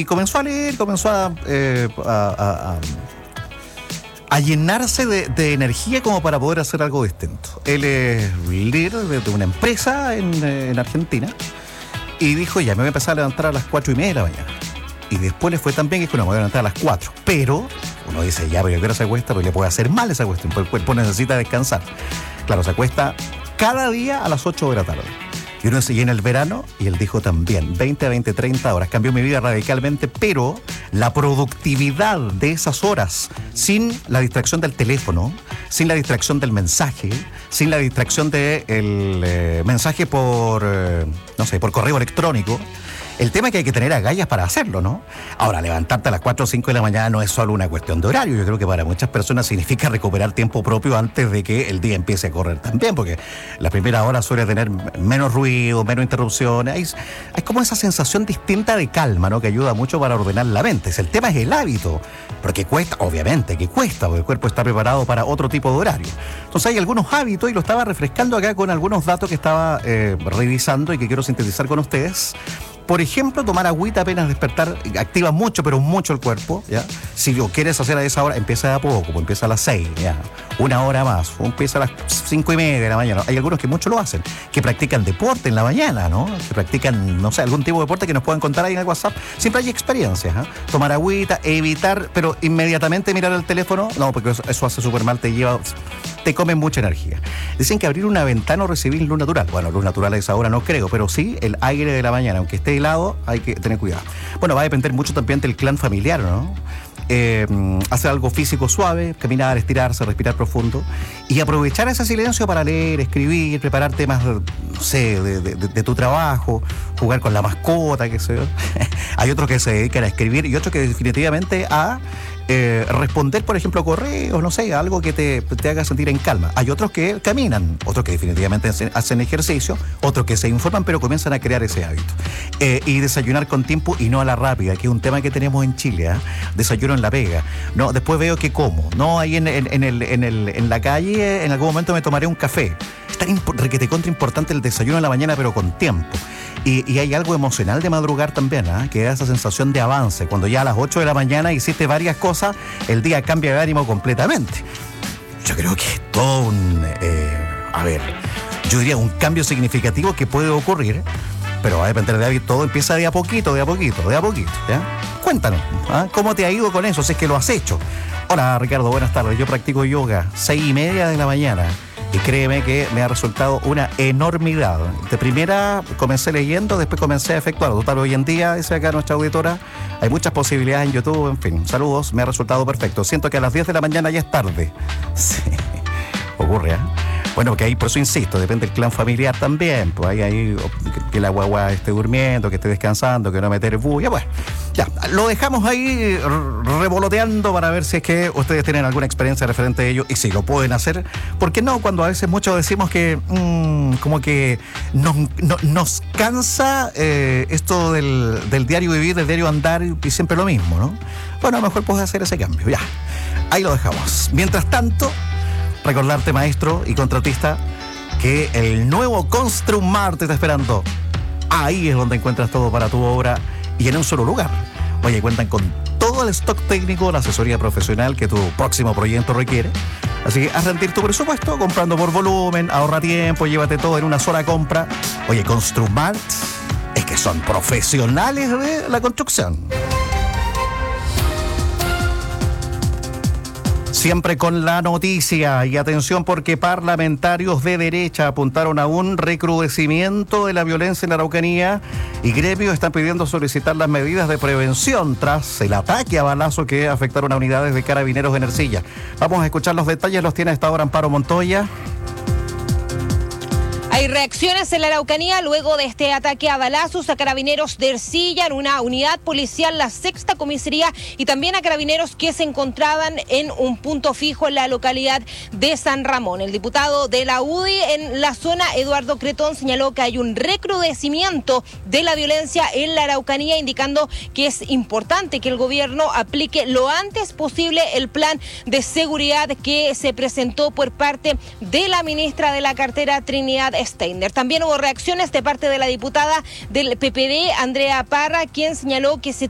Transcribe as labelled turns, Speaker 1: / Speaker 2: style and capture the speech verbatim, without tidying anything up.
Speaker 1: Y comenzó a leer, comenzó a, eh, a, a, a, a llenarse de, de energía como para poder hacer algo distinto. Él es líder de, de una empresa en, en Argentina y dijo, ya me voy a empezar a levantar a las cuatro y media de la mañana. Y después le fue tan bien que dijo, no, me voy a levantar a las cuatro. Pero uno dice, ya, pero yo quiero esa cuesta, pero le puede hacer mal esa cuestión, porque el cuerpo necesita descansar. Claro, se acuesta cada día a las ocho de la tarde. Y uno se llena el verano, y él dijo también, veinte, veinte, treinta horas. Cambió mi vida radicalmente, pero la productividad de esas horas, sin la distracción del teléfono, sin la distracción del mensaje, sin la distracción del eh, mensaje por, eh, no sé, por correo electrónico. El tema es que hay que tener agallas para hacerlo, ¿no? Ahora, levantarte a las cuatro o cinco de la mañana no es solo una cuestión de horario. Yo creo que para muchas personas significa recuperar tiempo propio antes de que el día empiece a correr también, porque la primera hora suele tener menos ruido, menos interrupciones. Hay, hay como esa sensación distinta de calma, ¿no? Que ayuda mucho para ordenar la mente. El tema es el hábito, porque cuesta, obviamente que cuesta, porque el cuerpo está preparado para otro tipo de horario. Entonces hay algunos hábitos, y lo estaba refrescando acá con algunos datos que estaba eh, revisando y que quiero sintetizar con ustedes. Por ejemplo, tomar agüita apenas despertar activa mucho, pero mucho el cuerpo, ¿ya? Si lo quieres hacer a esa hora, empieza de a poco, pues empieza a las seis, ¿ya? Una hora más, o empieza a las cinco y media de la mañana. Hay algunos que mucho lo hacen, que practican deporte en la mañana, ¿no? Que practican, no sé, algún tipo de deporte que nos puedan contar ahí en el WhatsApp. Siempre hay experiencias, ¿eh? Tomar agüita, evitar, pero inmediatamente mirar el teléfono, no, porque eso, eso hace súper mal, te lleva... te comen mucha energía. Dicen que abrir una ventana o recibir luz natural. Bueno, luz natural a esa hora no creo, pero sí el aire de la mañana, aunque esté helado, hay que tener cuidado. Bueno, va a depender mucho también del clan familiar, ¿no? Eh, hacer algo físico suave, caminar, estirarse, respirar profundo y aprovechar ese silencio para leer, escribir, preparar temas, de, no sé, de, de, de tu trabajo, jugar con la mascota, qué sé yo. Hay otros que se dedican a escribir y otros que definitivamente a Eh, responder, por ejemplo, correos, no sé, algo que te, te haga sentir en calma. Hay otros que caminan, otros que definitivamente hacen ejercicio, otros que se informan, pero comienzan a crear ese hábito. Eh, y desayunar con tiempo y no a la rápida, que es un tema que tenemos en Chile, ¿eh? Desayuno en la pega. No, después veo que como. No, ahí en, en, en, el, en, el, en la calle, en algún momento me tomaré un café. Es tan imp- requete contra importante el desayuno en la mañana, pero con tiempo. Y, y hay algo emocional de madrugar también, ¿eh? Que da esa sensación de avance. Cuando ya a las ocho de la mañana hiciste varias cosas, el día cambia de ánimo completamente. Yo creo que es todo un... Eh, a ver, yo diría un cambio significativo que puede ocurrir, pero va a depender de hábito. Todo empieza de a poquito, de a poquito, de a poquito, ¿ya? Cuéntanos, ¿eh? ¿Cómo te ha ido con eso? Si es que lo has hecho. Hola, Ricardo, buenas tardes. Yo practico yoga, seis y media de la mañana. Y créeme que me ha resultado una enormidad. De primera comencé leyendo, después comencé a efectuar. Total, hoy en día, dice acá nuestra auditora, hay muchas posibilidades en YouTube, en fin. Saludos, me ha resultado perfecto. Siento que a las diez de la mañana ya es tarde. Sí, ocurre, ¿eh? Bueno, que ahí, por eso insisto, depende del clan familiar también. Pues ahí, ahí que la guagua esté durmiendo, que esté descansando, que no meter bulla. Bueno, ya, lo dejamos ahí revoloteando para ver si es que ustedes tienen alguna experiencia referente a ello y si lo pueden hacer. Porque no, cuando a veces muchos decimos que mmm, como que nos, no, nos cansa eh, esto del, del diario vivir, del diario andar y siempre lo mismo, ¿no? Bueno, a lo mejor puedes hacer ese cambio. Ya, ahí lo dejamos. Mientras tanto, recordarte, maestro y contratista, que el nuevo Construmart te está esperando. Ahí es donde encuentras todo para tu obra y en un solo lugar. Oye, cuentan con todo el stock técnico, la asesoría profesional que tu próximo proyecto requiere. Así que haz rendir tu presupuesto comprando por volumen, ahorra tiempo, llévate todo en una sola compra. Oye, Construmart es que son profesionales de la construcción. Siempre con la noticia y atención porque parlamentarios de derecha apuntaron a un recrudecimiento de la violencia en la Araucanía y gremios están pidiendo solicitar las medidas de prevención tras el ataque a balazo que afectaron a unidades de carabineros en Ercilla. Vamos a escuchar los detalles, los tiene a esta hora Amparo Montoya.
Speaker 2: Hay reacciones en la Araucanía luego de este ataque a balazos a carabineros de Ercilla en una unidad policial, la sexta comisaría, y también a carabineros que se encontraban en un punto fijo en la localidad de San Ramón. El diputado de la U D I en la zona, Eduardo Cretón, señaló que hay un recrudecimiento de la violencia en la Araucanía, indicando que es importante que el gobierno aplique lo antes posible el plan de seguridad que se presentó por parte de la ministra de la cartera, Trinidad Steiner. También hubo reacciones de parte de la diputada del P P D, Andrea Parra, quien señaló que se